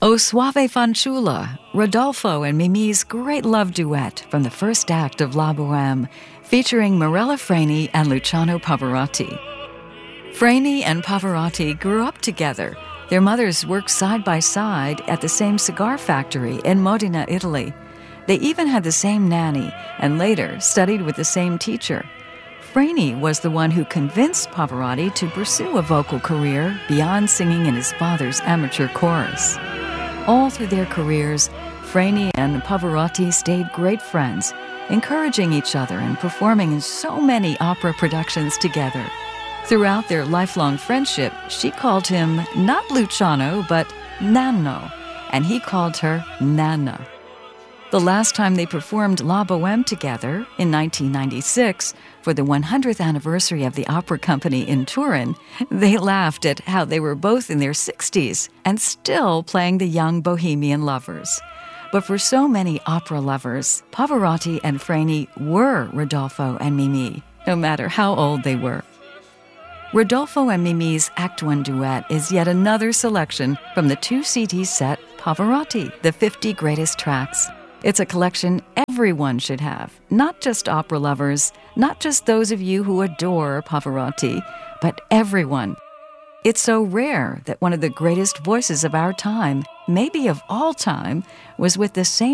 O Suave Fanciulla, Rodolfo and Mimi's great love duet from the first act of La Bohème, featuring Mirella Freni and Luciano Pavarotti. Freni and Pavarotti grew up together. Their mothers worked side by side at the same cigar factory in Modena, Italy. They even had the same nanny and later studied with the same teacher. Freni was the one who convinced Pavarotti to pursue a vocal career beyond singing in his father's amateur chorus. All through their careers, Freni and Pavarotti stayed great friends, encouraging each other and performing in so many opera productions together. Throughout their lifelong friendship, she called him not Luciano, but Nanno, and he called her Nana. The last time they performed La Bohème together, in 1996, for the 100th anniversary of the opera company in Turin, they laughed at how they were both in their 60s and still playing the young bohemian lovers. But for so many opera lovers, Pavarotti and Freni were Rodolfo and Mimi, no matter how old they were. Rodolfo and Mimi's Act One duet is yet another selection from the 2-CD set Pavarotti, the 50 Greatest Tracks. It's a collection everyone should have, not just opera lovers, not just those of you who adore Pavarotti, but everyone. It's so rare that one of the greatest voices of our time, maybe of all time, was with the same